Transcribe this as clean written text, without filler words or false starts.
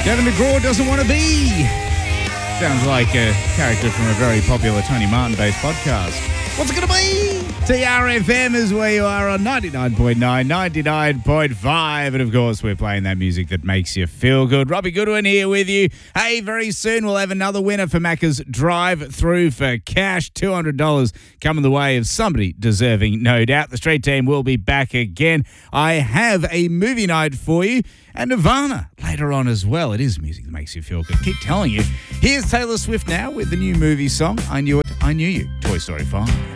Devin DeGraw doesn't want to be. Sounds like a character from a very popular Tony Martin-based podcast. What's it going to be? TRFM is where you are on 99.9, 99.5. And of course, we're playing that music that makes you feel good. Robbie Goodwin here with you. Hey, very soon we'll have another winner for Macca's Drive Through for cash. $200 coming the way of somebody deserving, no doubt. The Street Team will be back again. I have a movie night for you and Nirvana later on as well. It is music that makes you feel good. Keep telling you. Here's Taylor Swift now with the new movie song, I Knew It, I Knew You, Toy Story 5.